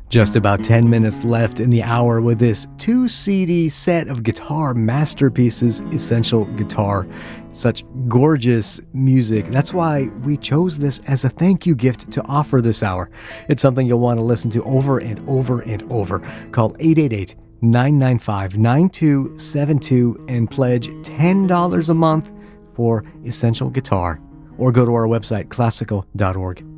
Just about 10 minutes left in the hour with this 2 CD set of guitar masterpieces, Essential Guitar. Such gorgeous music. That's why we chose this as a thank you gift to offer this hour. It's something you'll want to listen to over and over and over. Call 888-995-9272 and pledge $10 a month for Essential Guitar. Or go to our website, classical.org.